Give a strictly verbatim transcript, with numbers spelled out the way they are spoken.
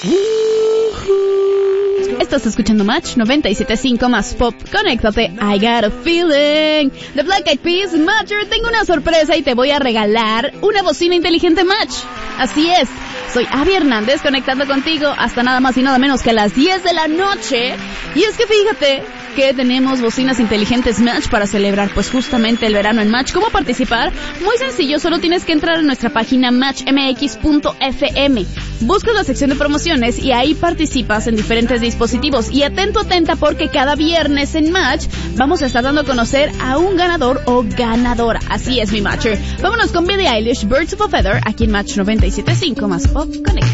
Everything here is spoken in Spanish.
Estás escuchando Match noventa y siete punto cinco más pop. Conéctate. I got a feeling. The Black Eyed Peas, Matcher, tengo una sorpresa y te voy a regalar una bocina inteligente Match. Así es. Soy Abby Hernández conectando contigo hasta nada más y nada menos que a las diez de la noche. Y es que fíjate que tenemos bocinas inteligentes Match para celebrar pues justamente el verano en Match. ¿Cómo participar? Muy sencillo, solo tienes que entrar a nuestra página match m x punto f m. Buscas la sección de promociones y ahí participas en diferentes dispositivos. Y atento, atenta, porque cada viernes en Match vamos a estar dando a conocer a un ganador o ganadora. Así es, mi Matcher. Vámonos con Billie Eilish, Birds of a Feather, aquí en Match noventa y siete punto cinco más pop. Conecta.